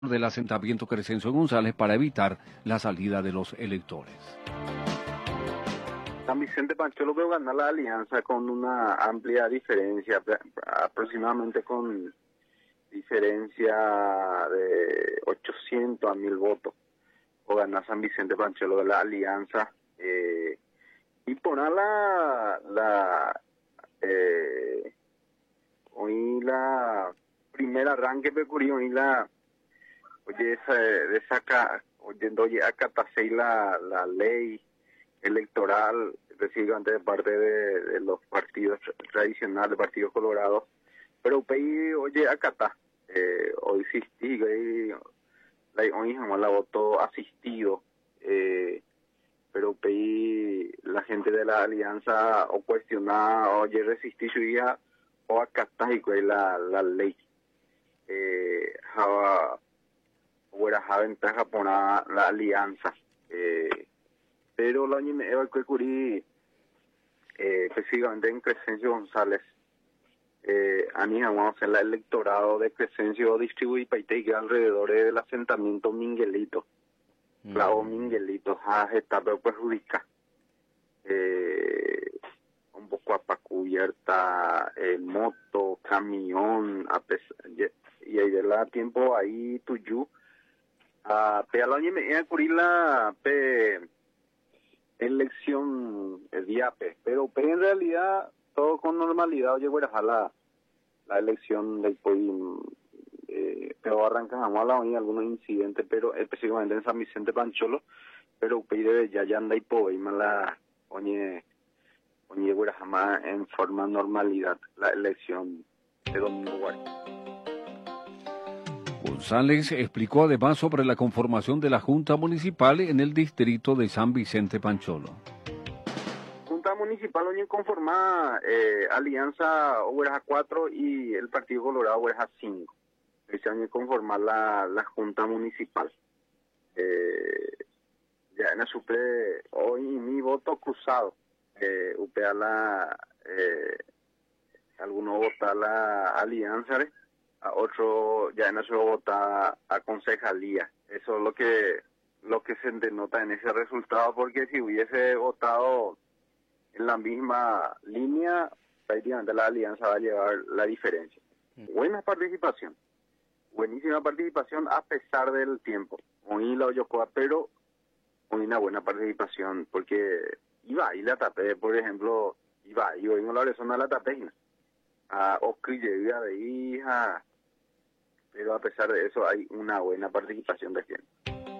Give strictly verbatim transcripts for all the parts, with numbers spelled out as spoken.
del asentamiento Crescencio González para evitar la salida de los electores. San Vicente Pancholo veo ganar la alianza con una amplia diferencia, aproximadamente con diferencia de ochocientos a mil votos, o ganar San Vicente Pancholo de la alianza. Eh, y por la, la eh, hoy la primera arranque pecurio hoy la oye esa de saca oyendo oye acatasei la la ley electoral, es decir, antes de parte de, de los partidos tradicionales, partidos colorados, pero pei oye acata eh, hoy existí la hoy jamás la voto asistido, eh, pero pei la gente de la alianza o cuestionar oye resistir su día o acata y la la ley eh java fuera ventaja por la, la alianza, eh, pero la año me que curí eh, específicamente en Crescencio González eh, vamos a el electorado de Crescencio distribuir paite alrededor del asentamiento Minguelito, mm. Clavo Minguelito ha estado perjudica eh, un poco a cubierta eh, moto, camión a pesar, y ahí de la tiempo ahí tuyo a pe al año me ocurrir la pe elección el día pe, pero pe en realidad todo con normalidad oye bueno la la elección del país eh, pero arrancamos a la hoy algunos incidentes, pero específicamente en San Vicente Pancholo, pero pe ya ya anda y poe la oye oye bueno jamás en forma normalidad la elección de domingo guardia. González explicó además sobre la conformación de la Junta Municipal en el distrito de San Vicente Pancholo. Junta Municipal hoy conforma eh, Alianza Oveja cuatro y el Partido Colorado Oveja cinco. Este año conforma la, la Junta Municipal. Eh, ya en la suple hoy mi voto cruzado. Eh, upea la eh, algunos vota la Alianza, ¿eh? A otro ya en eso vota a concejalía. Eso es lo que lo que se denota en ese resultado, porque si hubiese votado en la misma línea, prácticamente la alianza va a llevar la diferencia. Buena participación, buenísima participación a pesar del tiempo. Hoy la Oyocoa, pero hoy una buena participación, porque iba y la tapé, por ejemplo, iba y hoy no la zona la tapé, a Oscar llega de hija, pero a pesar de eso hay una buena participación de gente.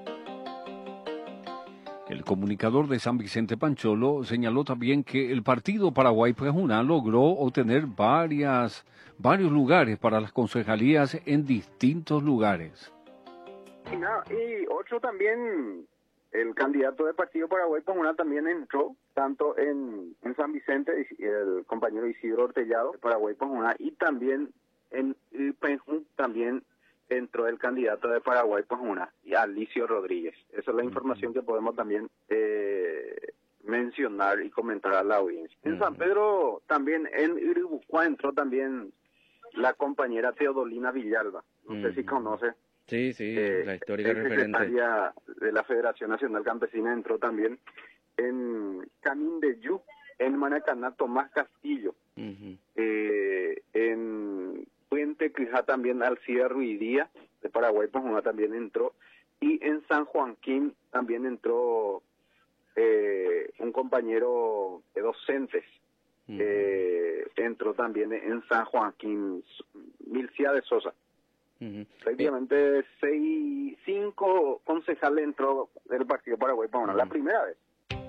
El comunicador de San Vicente Pancholo señaló también que el partido Paraguay Pejuna logró obtener varias, varios lugares para las concejalías en distintos lugares. Y, no, y otro también, el candidato del partido Paraguay Pejuna también entró, tanto en, en San Vicente, el compañero Isidro Ortellado, Paraguay Pejuna, y también en Penjún también entró el candidato de Paraguay Pejuna, y Alicio Rodríguez. Esa es la información que podemos también eh, mencionar y comentar a la audiencia. En San Pedro también, en Iribucua entró también la compañera Teodolina Villalba, no uh-huh. sé si conoce. Sí, sí, eh, la histórica referente. Secretaria de la Federación Nacional Campesina entró también. En Canindeyú, en Maracaná, Tomás Castillo. Uh-huh. Eh, en Puente Quijá también Alcida Ruidía, de Paraguay Pejuna también entró. Y en San Joaquín también entró eh, un compañero de docentes. Uh-huh. Eh, entró también en San Joaquín, Milcia de Sosa. Uh-huh. Prácticamente eh. seis, cinco concejales entró del Partido Paraguay Pejuna, uh-huh. la primera vez.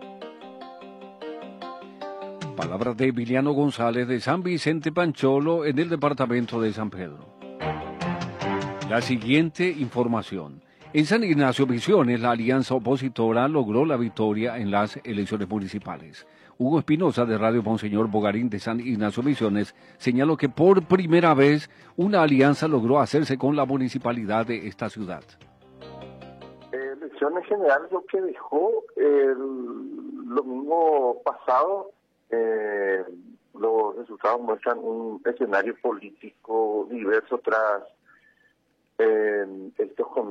Palabras de Emiliano González de San Vicente Pancholo en el departamento de San Pedro. La siguiente información. En San Ignacio Misiones, la alianza opositora logró la victoria en las elecciones municipales. Hugo Espinosa, de Radio Monseñor Bogarín de San Ignacio Misiones, señaló que por primera vez una alianza logró hacerse con la municipalidad de esta ciudad. Eh, elecciones generales, lo que dejó el domingo pasado, Eh, los resultados muestran un escenario político diverso tras eh, estos